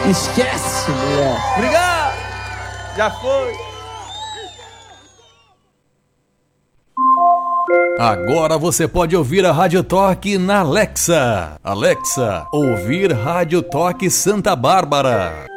Esquece, mulher. Obrigado! Já foi! Agora você pode ouvir a Rádio Toque na Alexa. Alexa, ouvir Rádio Toque Santa Bárbara.